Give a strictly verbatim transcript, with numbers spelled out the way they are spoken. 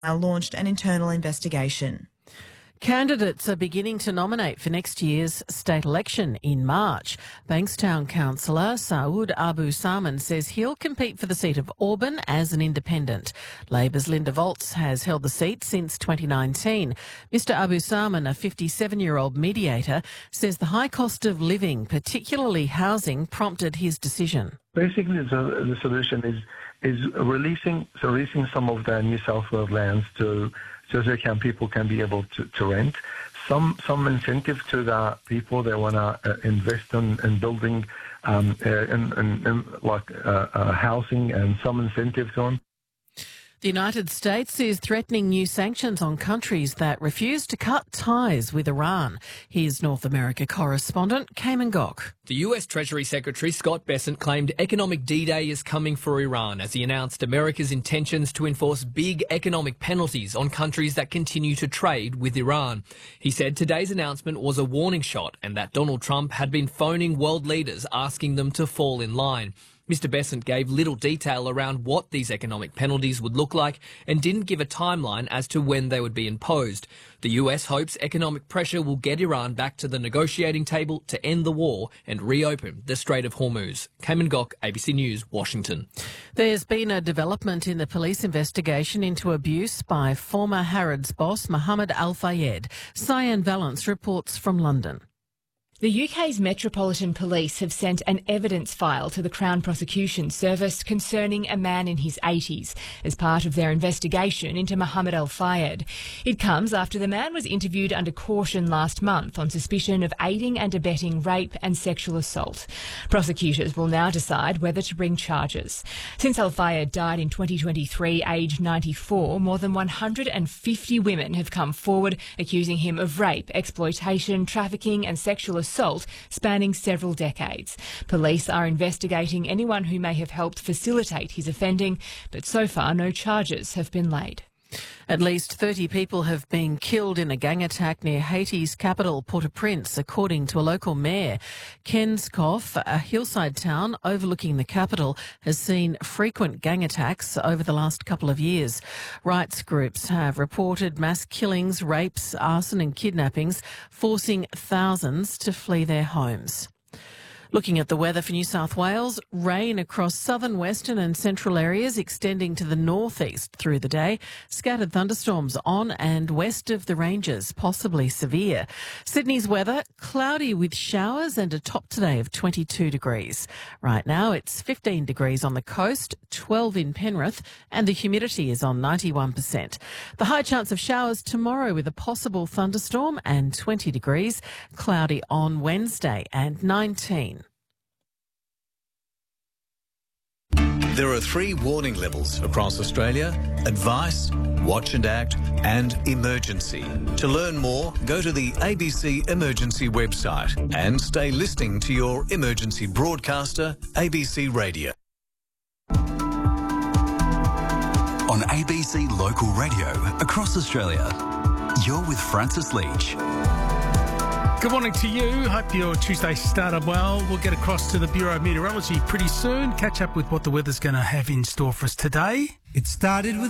launched an internal investigation. Candidates are beginning to nominate for next year's state election in March. Bankstown councillor Saud Abu Saman says he'll compete for the seat of Auburn as an independent. Labor's Linda Volz has held the seat since twenty nineteen. Mr Abu Saman, a fifty-seven-year-old mediator, says the high cost of living, particularly housing, prompted his decision. Basically, the, the solution is is releasing so releasing some of the New South Wales lands to so that can people can be able to, to rent. Some some incentive to the people that want to uh, invest in, in building um, uh, in, in, in like uh, uh, housing, and some incentive to them. The United States is threatening new sanctions on countries that refuse to cut ties with Iran. Here's North America correspondent Cayman Gok. The U S Treasury Secretary Scott Bessent claimed economic D-Day is coming for Iran as he announced America's intentions to enforce big economic penalties on countries that continue to trade with Iran. He said today's announcement was a warning shot and that Donald Trump had been phoning world leaders asking them to fall in line. Mister Bessent gave little detail around what these economic penalties would look like and didn't give a timeline as to when they would be imposed. The U S hopes economic pressure will get Iran back to the negotiating table to end the war and reopen the Strait of Hormuz. Cayman Gok, A B C News, Washington. There's been a development in the police investigation into abuse by former Harrods boss Mohammed Al-Fayed. Cyan Valance reports from London. The U K's Metropolitan Police have sent an evidence file to the Crown Prosecution Service concerning a man in his eighties as part of their investigation into Mohammed Al-Fayed. It comes after the man was interviewed under caution last month on suspicion of aiding and abetting rape and sexual assault. Prosecutors will now decide whether to bring charges. Since Al-Fayed died in twenty twenty-three, aged ninety-four, more than one hundred fifty women have come forward accusing him of rape, exploitation, trafficking and sexual assault. assault spanning several decades. Police are investigating anyone who may have helped facilitate his offending, but so far no charges have been laid. At least thirty people have been killed in a gang attack near Haiti's capital, Port-au-Prince, according to a local mayor. Kenskoff, a hillside town overlooking the capital, has seen frequent gang attacks over the last couple of years. Rights groups have reported mass killings, rapes, arson and kidnappings, forcing thousands to flee their homes. Looking at the weather for New South Wales, rain across southern, western and central areas extending to the northeast through the day. Scattered thunderstorms on and west of the ranges, possibly severe. Sydney's weather, cloudy with showers and a top today of twenty-two degrees. Right now it's fifteen degrees on the coast, twelve in Penrith, and the humidity is on ninety-one percent. The high chance of showers tomorrow with a possible thunderstorm and twenty degrees. Cloudy on Wednesday and nineteen. There are three warning levels across Australia: advice, watch and act and emergency. To learn more, go to the A B C Emergency website and stay listening to your emergency broadcaster, A B C Radio. On A B C Local Radio across Australia, you're with Francis Leach. Good morning to you. Hope your Tuesday started well. We'll get across to the Bureau of Meteorology pretty soon. Catch up with what the weather's going to have in store for us today. It started with